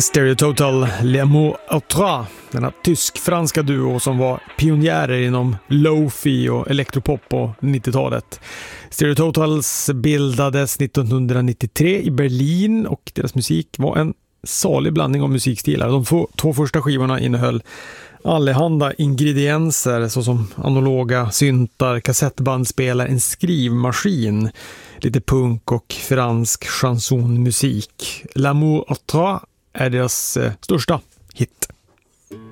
Stereo Total, L'amour à trois, denna tysk-franska duo som var pionjärer inom lo-fi och elektropop på 90-talet. Stereo Totals bildades 1993 i Berlin och deras musik var en salig blandning av musikstilar. De två första skivorna innehöll allehanda ingredienser såsom analoga syntar, kassettbandspelare, en skrivmaskin, lite punk och fransk chansonmusik. L'amour à trois är deras största hit.